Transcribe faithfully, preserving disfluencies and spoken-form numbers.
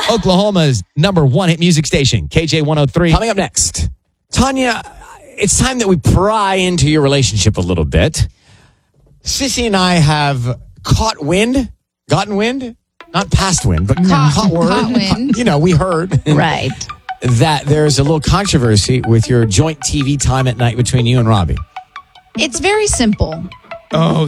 Oklahoma's number one hit music station, K J one oh three. Coming up next, Tanya, it's time that we pry into your relationship a little bit. Sissy and I have caught wind, gotten wind, not past wind, but Caught- caught word. caught wind. You know, we heard Right. that there's a little controversy with your joint T V time at night between you and Robbie. It's very simple. Oh,